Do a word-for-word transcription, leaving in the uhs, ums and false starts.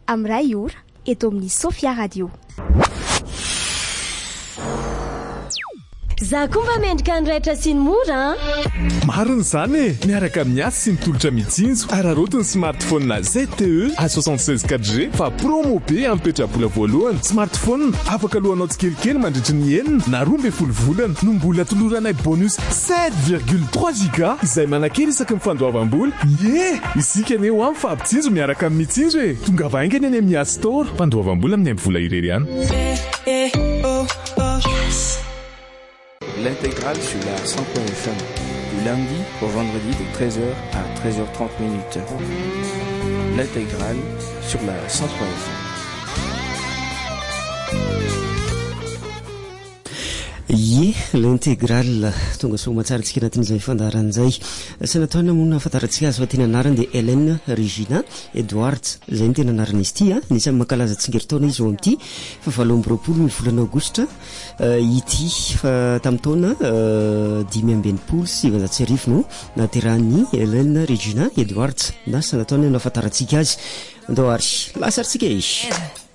Amray ora eto amin'ny Sofia Radio. Za kumba mendrika niraitra sy ny mora. Marina zany e, miaraka amin'ny asa sy ny tolotra mitsinjo ararotiny smartphone Z T E A soixante-seize quatre G fa promo be ampetrabola voalohany. Smartphone afaka lohanao tsikelikely mandritry ny enina na roa amby folo volana no mbola toloranay bonus sept virgule trois giga izay manakely isaky ny fandoavam-bola. Ye, isika aneo amin'ny fampitsinjo miaraka amin'ny mitsinjo e. Tonga vaingany any amin'ny App Store. Fandoavam-bola amin'ny vola irery ihany. L'intégrale sur la cent point F M, du lundi au vendredi de treize heures à treize heures trente minutes. L'intégrale sur la cent point F M. Ye, l'intégrale tonga so matsaratsika anatin'izay fandaharan'izay sy nataona moa nahafantarantsika azy fa tena anarany dia Hélène Regina Edwards izay ny tena anaran'izy ity a nisan'ny mankalaza tsingeritaona izy ao amin'ity fa valo amby roapolo ny volana aogositra ity fa tamin'ny taona dimy amby enimpolo sy sivanjato sy arivo no naterahan'ny Hélène Regina Edwards na sy nataona nahafantarantsika azy andao ary lasaritsika izy.